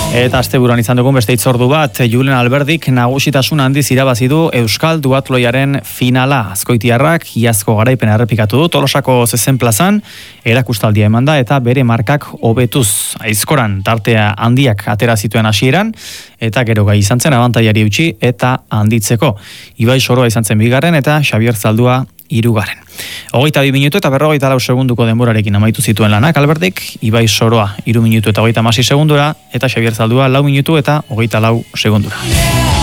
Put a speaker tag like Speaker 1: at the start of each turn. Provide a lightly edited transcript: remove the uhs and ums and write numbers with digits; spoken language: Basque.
Speaker 1: Eta asteburuan izan dugun beste hitzordu bat, Julen Alberdik nagusitasun handiz irabazi du Euskal Duatloiaren finala. Azkoitiarrak iazko garaipena errepikatu du Tolosako zezen plazan, erakustaldia emanda eta bere markak hobetuz. Aizkoran tartea handiak atera zituen hasieran eta gero gai izan zen abantaiari utzi eta handitzeko. Ibai Soroa izan zen bigarren eta Xabier Zaldua hirugarren. 22 minutu eta 44 segunduko denborarekin amaitu zituen lanak Alberdik, Ibai Soroa 3 minutu eta 36 segundura eta Xabier Zaldua 4 minutu eta 24 segundura.